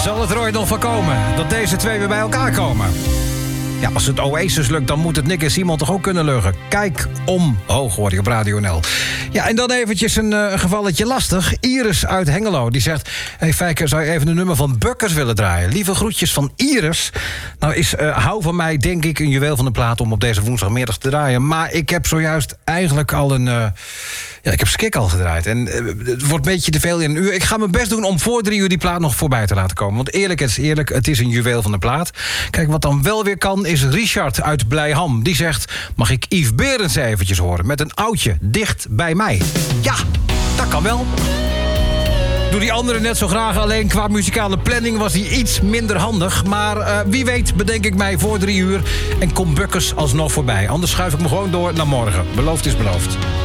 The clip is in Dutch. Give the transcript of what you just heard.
Zal het er ooit nog van komen dat deze twee weer bij elkaar komen? Ja, als het Oasis lukt, dan moet het Nick en Simon toch ook kunnen lukken. Kijk omhoog, hoor je op Radio NL. Ja, en dan eventjes een gevalletje lastig. Iris uit Hengelo, die zegt... Hey Fijke, zou je even een nummer van Bukkers willen draaien? Lieve groetjes van Iris. Nou is Hou van mij, denk ik, een juweel van de plaat... om op deze woensdagmiddag te draaien. Maar ik heb zojuist eigenlijk al een... ik heb Skik al gedraaid. En het wordt een beetje te veel in een uur. Ik ga mijn best doen om voor 3 uur die plaat nog voorbij te laten komen. Want eerlijk is eerlijk, het is een juweel van de plaat. Kijk, wat dan wel weer kan, is Richard uit Blijham. Die zegt, mag ik Yves Berends eventjes horen... met een oudje, dicht bij mij. Ja, dat kan wel. Doe die andere net zo graag, alleen qua muzikale planning was die iets minder handig. Maar wie weet bedenk ik mij voor 3 uur en kom Bukkers alsnog voorbij. Anders schuif ik me gewoon door naar morgen. Beloofd is beloofd.